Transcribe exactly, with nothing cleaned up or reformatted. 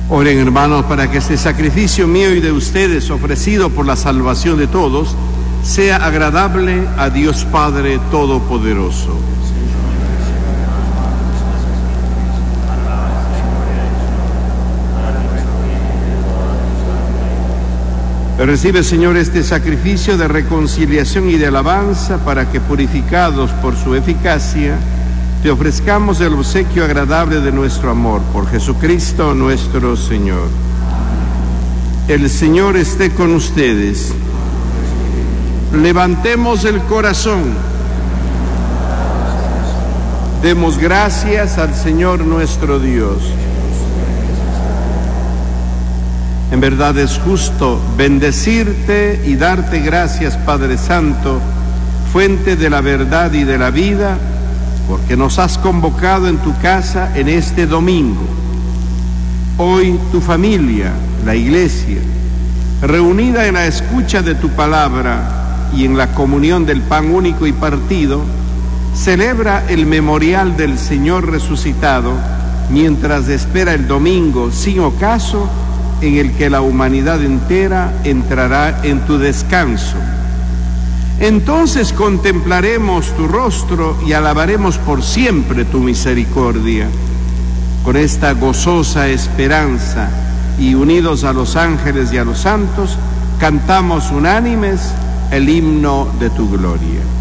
Oren, hermanos, para que este sacrificio mío y de ustedes, ofrecido por la salvación de todos, sea agradable a Dios Padre Todopoderoso. Recibe, Señor, este sacrificio de reconciliación y de alabanza, para que, purificados por su eficacia, te ofrezcamos el obsequio agradable de nuestro amor, por Jesucristo nuestro Señor. El Señor esté con ustedes. Levantemos el corazón. Demos gracias al Señor nuestro Dios. En verdad es justo bendecirte y darte gracias, Padre Santo, fuente de la verdad y de la vida, porque nos has convocado en tu casa en este domingo. Hoy tu familia, la Iglesia, reunida en la escucha de tu palabra y en la comunión del pan único y partido, celebra el memorial del Señor resucitado, mientras espera el domingo sin ocaso en el que la humanidad entera entrará en tu descanso. Entonces contemplaremos tu rostro y alabaremos por siempre tu misericordia. Con esta gozosa esperanza y unidos a los ángeles y a los santos, cantamos unánimes el himno de tu gloria.